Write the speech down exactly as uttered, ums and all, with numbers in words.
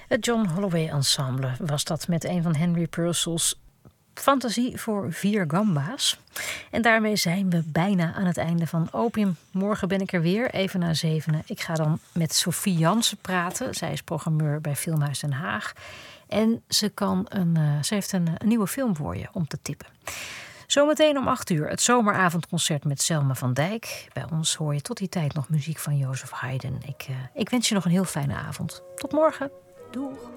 Het John Holloway Ensemble was dat met een van Henry Purcell's Fantasie voor vier gamba's. En daarmee zijn we bijna aan het einde van Opium. Morgen ben ik er weer, even na zevenen. Ik ga dan met Sophie Jansen praten. Zij is programmeur bij Filmhuis Den Haag. En ze, kan een, uh, ze heeft een, een nieuwe film voor je om te tippen. Zometeen om acht uur het zomeravondconcert met Selma van Dijk. Bij ons hoor je tot die tijd nog muziek van Joseph Haydn. Ik, uh, ik wens je nog een heel fijne avond. Tot morgen. Doeg.